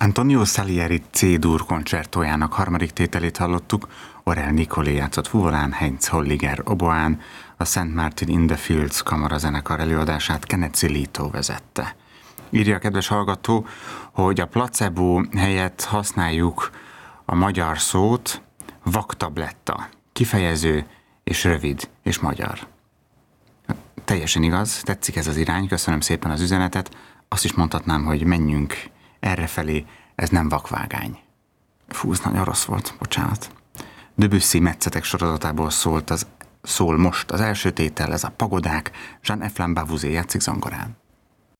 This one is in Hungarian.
Antonio Salieri C-dur koncertójának harmadik tételét hallottuk, Aurel Nicolé játszott fuvolán, Heinz Holliger oboán, a St. Martin in the Fields kamarazenekar előadását Kenneth Zilito vezette. Írja a kedves hallgató, hogy a placebo helyett használjuk a magyar szót vaktabletta, kifejező és rövid és magyar. Teljesen igaz, tetszik ez az irány, köszönöm szépen az üzenetet. Azt is mondhatnám, hogy menjünk errefelé, ez nem vakvágány. Fú, ez nagyon rossz volt, bocsánat. Debussy Metszetek sorozatából szól most az első tétel, ez a Pagodák, Jean-Eflin Bavouzé játszik zongorán.